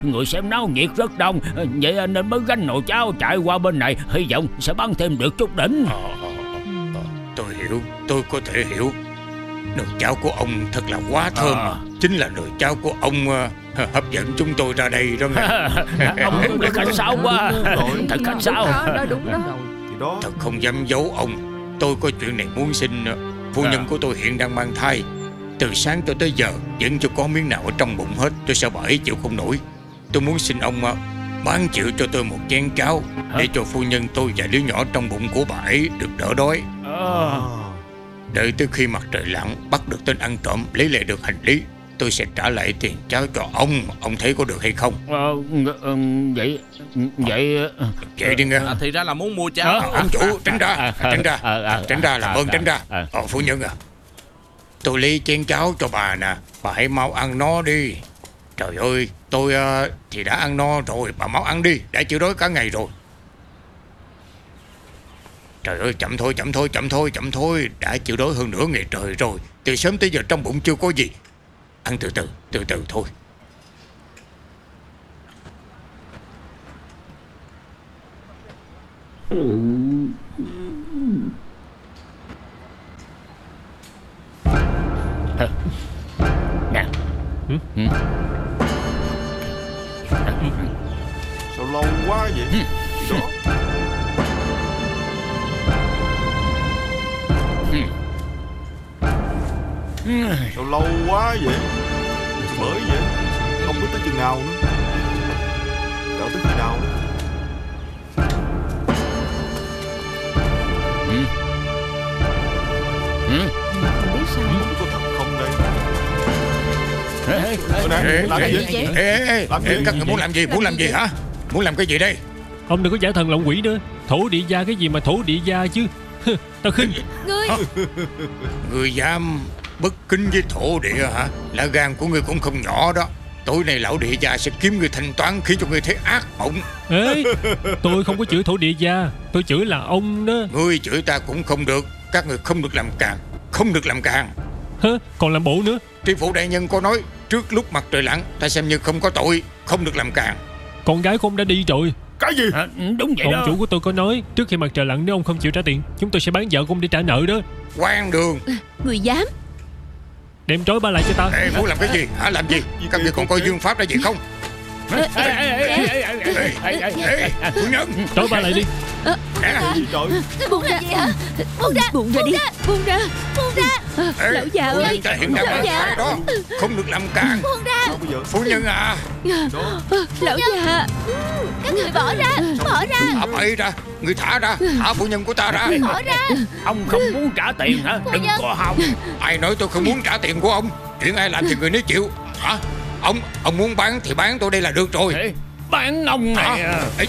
Người xem náo nhiệt rất đông, vậy nên mới gánh nồi cháo chạy qua bên này, hy vọng sẽ bán thêm được chút đỉnh. Tôi hiểu, tôi có thể hiểu. Nồi cháo của ông thật là quá thơm mà. Chính là nồi cháo của ông hấp dẫn chúng tôi ra đây đó nghe. Ông đúng là khách sáo quá. Thật khách sáo. Đó đúng đó. Thật không dám giấu ông. Tôi có chuyện này muốn xin. Phu nhân của tôi hiện đang mang thai. Từ sáng cho tới giờ vẫn chưa có miếng nào ở trong bụng hết. Tôi sợ bà ấy chịu không nổi. Tôi muốn xin ông bán chịu cho tôi một chén cháo để cho phu nhân tôi và đứa nhỏ trong bụng của bà ấy được đỡ đói. Đợi tới khi mặt trời lặn bắt được tên ăn trộm, lấy lại được hành lý, tôi sẽ trả lại tiền cháo cho ông. Ông thấy có được hay không? Vậy đi nghe. Thì ra là muốn mua cháo. Ông chủ tránh ra. Tránh ra làm ơn tránh ra. Phu nhân tôi lấy chén cháo cho bà nè. Bà hãy mau ăn nó đi. Trời ơi, tôi thì đã ăn no rồi. Bà mau ăn đi, đã chịu đói cả ngày rồi. Trời ơi, chậm thôi. Đã chịu đói hơn nửa ngày trời rồi. Từ sớm tới giờ trong bụng chưa có gì. Ăn từ từ thôi. Nè. Sao lâu quá vậy? Gì đó. Sao lâu quá vậy? Bởi vậy không biết tới chừng nào nữa. Đợi tới khi nào nữa. Không biết sao. Không biết có thật không đây. Làm cái gì? Các người muốn làm gì? Muốn làm gì hả? Muốn làm cái gì đây? Ông đừng có giả thần lộng quỷ nữa. Thổ địa gia cái gì mà thổ địa gia chứ. Tao khinh. Người dám bất kính với thổ địa hả? Lá gan của ngươi cũng không nhỏ đó. Tối nay lão địa gia sẽ kiếm người thanh toán, khiến cho ngươi thấy ác mộng. Ê, tôi không có chửi thổ địa gia, tôi chửi là ông đó. Ngươi chửi ta cũng không được. Các người không được làm càng. Không được làm càng. Hả? Còn làm bộ nữa. Tri phủ đại nhân có nói trước lúc mặt trời lặn ta xem như không có tội. Không được làm càng. Con gái của ông đã đi rồi. Cái gì? Đúng vậy đó. Ông chủ của tôi có nói trước khi mặt trời lặn nếu ông không chịu trả tiền, chúng tôi sẽ bán vợ của ông để trả nợ đó. Quan đường. Người dám. Đem trói ba lại cho ta. Ê, muốn làm cái gì hả? Làm gì? Các người còn coi dương pháp ra gì không? Phu nhân, trói ba lại đi. Buông ra. Buông ra đi. Buông ra. Lão già ơi. Lão già đó. Không được làm càng. Buông ra. Phu nhân à. Lão già. Các người bỏ ra. Thả bậy ra. Người thả ra. Thả phu nhân của ta ra. Bỏ ra. Ông không muốn trả tiền hả? Đừng có hòng. Ai nói tôi không muốn trả tiền của ông? Chuyện ai làm thì người nấy chịu. Hả? Ông muốn bán thì bán tôi đây là được rồi. Bán ông này.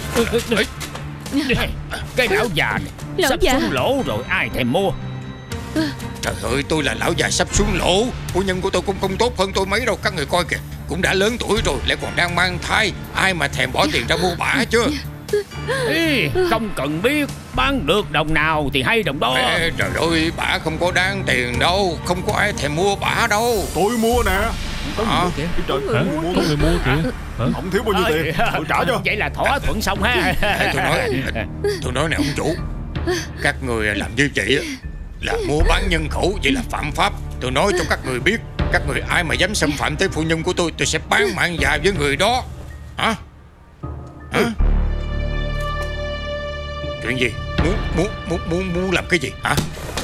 Cái lão già này sắp xuống lỗ rồi, ai thèm mua. Trời ơi, tôi là lão già sắp xuống lỗ. Phu nhân của tôi cũng không tốt hơn tôi mấy đâu. Các người coi kìa, cũng đã lớn tuổi rồi, lại còn đang mang thai. Ai mà thèm bỏ tiền ra mua bả chưa? Không cần biết, bán được đồng nào thì hay đồng đó. Trời ơi, bả không có đáng tiền đâu. Không có ai thèm mua bả đâu. Tôi mua nè. Có người mua kìa. Có người mua kìa. Không thiếu bao nhiêu tiền tôi trả cho. Vậy là thỏa thuận xong ha. Tôi nói này ông chủ, các người làm như vậy là mua bán nhân khẩu, vậy là phạm pháp. Tôi nói cho các người biết, các người ai mà dám xâm phạm tới phu nhân của tôi sẽ bán mạng già với người đó. Hả? Chuyện gì? Muốn làm cái gì hả?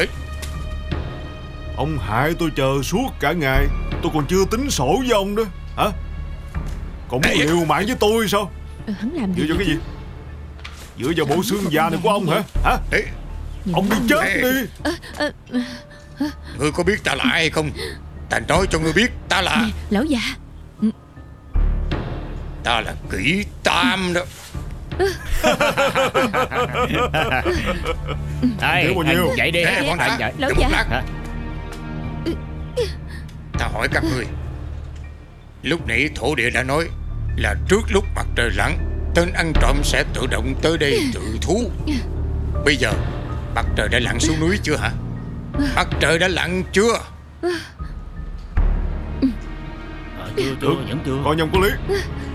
Ông hại tôi chờ suốt cả ngày. Tôi còn chưa tính sổ với ông đó. Hả? Còn muốn liều mạng với tôi sao? Hắn làm gì? Dựa vào cái gì? Dựa vào bộ xương già này của ông hả? Ông đi chết đi. Ngươi có biết ta là ai hay không? Ta nói cho ngươi biết, ta là... Lão già. Ta là Kỷ Tam đó. Thiếu bao nhiêu? Vậy đi. Lão già. Ta hỏi các ngươi, lúc nãy thổ địa đã nói là trước lúc mặt trời lặn tên ăn trộm sẽ tự động tới đây tự thú. Bây giờ mặt trời đã lặn xuống núi chưa hả? Mặt trời đã lặn chưa? Chưa, vẫn chưa. Coi nhầm có lý.